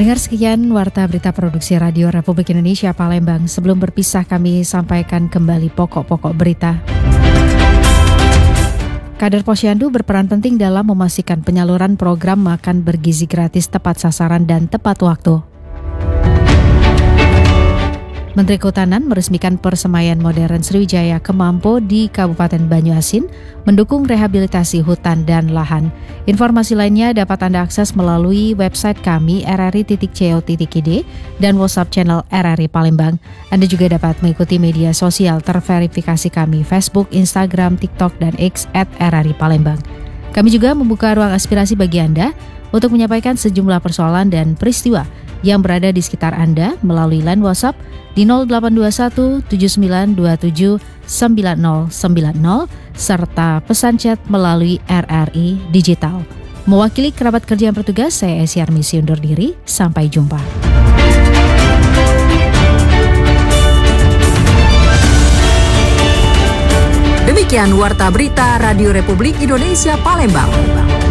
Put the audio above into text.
Pendengar, sekian Warta Berita Produksi Radio Republik Indonesia Palembang. Sebelum berpisah, kami sampaikan kembali pokok-pokok berita. Kader Posyandu berperan penting dalam memastikan penyaluran program makan bergizi gratis tepat sasaran dan tepat waktu. Menteri Kehutanan meresmikan Persemaian Modern Sriwijaya Kemampo di Kabupaten Banyuasin mendukung rehabilitasi hutan dan lahan. Informasi lainnya dapat Anda akses melalui website kami rri.co.id dan WhatsApp channel RRI Palembang. Anda juga dapat mengikuti media sosial terverifikasi kami Facebook, Instagram, TikTok, dan X @RRI Palembang. Kami juga membuka ruang aspirasi bagi Anda untuk menyampaikan sejumlah persoalan dan peristiwa yang berada di sekitar Anda melalui line WhatsApp di 0821 7927 9090 serta pesan chat melalui RRI Digital. Mewakili kerabat kerja yang bertugas, saya Esi Armisi undur diri. Sampai jumpa. Demikian Warta Berita Radio Republik Indonesia Palembang.